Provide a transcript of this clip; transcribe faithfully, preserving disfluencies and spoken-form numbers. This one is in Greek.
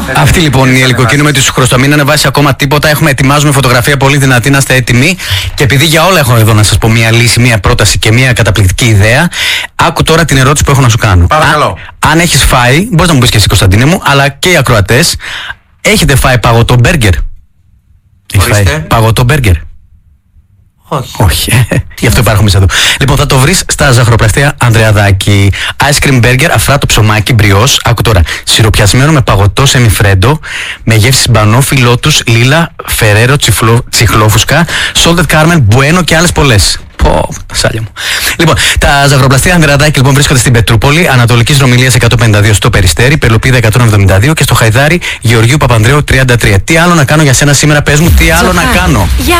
Αυτή λοιπόν η Ελικοκίνου με τη Χρωστομή, μην ανεβάσει ακόμα τίποτα. Έχουμε ετοιμάζουμε φωτογραφία πολύ δυνατή, να είστε έτοιμοι. Και επειδή για όλα έχω εδώ να σας πω μία λύση, μία πρόταση και μία καταπληκτική ιδέα, άκου τώρα την ερώτηση που έχω να σου κάνω. Παρακαλώ. Αν, αν έχεις φάει, μπορείς να μου πεις και εσύ, Κωνσταντίνε μου, αλλά και οι ακροατές, έχετε φάει παγωτό μπέργκερ? Έχεις φάει παγωτό μπέργκερ? Όχι. Όχι. Γι' αυτό υπάρχουμε εδώ. Λοιπόν, θα το βρεις στα ζαχαροπλαστεία Ανδρεαδάκη. Ice cream burger, αφράτο ψωμάκι, μπριός. Άκου τώρα. Σιροπιασμένο με παγωτό σεμιφρέντο, με γεύση μπανόφι, λότους, λίλα, φερέρο, τσιχλόφουσκα, salted caramel, bueno και άλλες πολλές. Πω, σάλια μου. Λοιπόν, τα ζαχαροπλαστεία Ανδρεαδάκη λοιπόν βρίσκονται στην Πετρούπολη, Ανατολικής Ρωμυλίας εκατόν πενήντα δύο στο Περιστέρι, Πελοπίδα εκατόν εβδομήντα δύο και στο Χαϊδάρι Γεωργίου Παπανδρέου τριάντα τρία. Τι άλλο να κάνω για σένα σήμερα, πες μου, τι άλλο να κάνω.